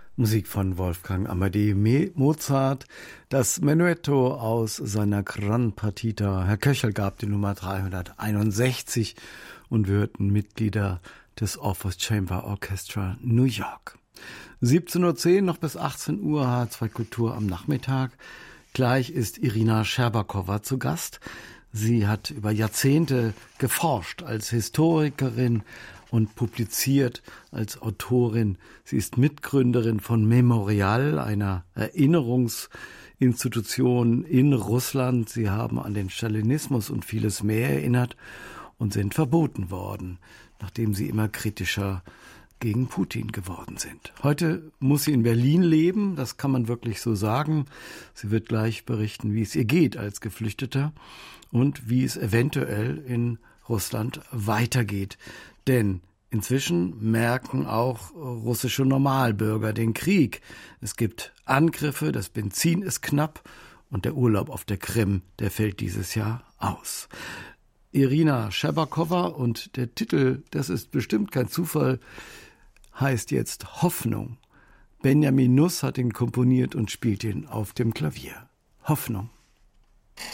Musik von Wolfgang Amadeus Mozart, das Menuetto aus seiner Gran Partita. Herr Köchel gab die Nummer 361 und wir hörten Mitglieder des Office Chamber Orchestra New York. 17:10 Uhr noch bis 18 Uhr H2 Kultur am Nachmittag. Gleich ist Irina Scherbakowa zu Gast. Sie hat über Jahrzehnte geforscht als Historikerin und publiziert als Autorin. Sie ist Mitgründerin von Memorial, einer Erinnerungsinstitution in Russland. Sie haben an den Stalinismus und vieles mehr erinnert und sind verboten worden, nachdem sie immer kritischer gegen Putin geworden sind. Heute muss sie in Berlin leben, das kann man wirklich so sagen. Sie wird gleich berichten, wie es ihr geht als Geflüchteter und wie es eventuell in Russland weitergeht. Denn inzwischen merken auch russische Normalbürger den Krieg. Es gibt Angriffe, das Benzin ist knapp und der Urlaub auf der Krim, der fällt dieses Jahr aus. Irina Scherbakowa und der Titel, das ist bestimmt kein Zufall, heißt jetzt Hoffnung. Benjamin Nuss hat ihn komponiert und spielt ihn auf dem Klavier. Hoffnung.